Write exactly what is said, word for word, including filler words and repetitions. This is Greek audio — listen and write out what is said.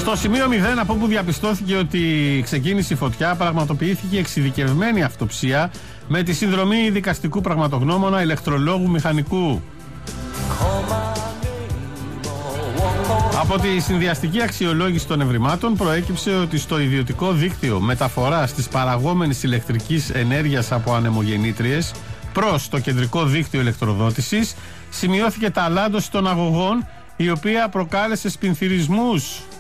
Στο σημείο μηδέν, από όπου διαπιστώθηκε ότι ξεκίνησε η φωτιά, πραγματοποιήθηκε εξειδικευμένη αυτοψία με τη συνδρομή δικαστικού πραγματογνώμονα, ηλεκτρολόγου, μηχανικού. Από τη συνδυαστική αξιολόγηση των ευρημάτων προέκυψε ότι στο ιδιωτικό δίκτυο μεταφοράς της παραγόμενης ηλεκτρικής ενέργειας από ανεμογεννήτριες προς το κεντρικό δίκτυο ηλεκτροδότησης σημειώθηκε ταλάντωση των αγωγών, η οποία προκάλεσε σπινθυρισμούς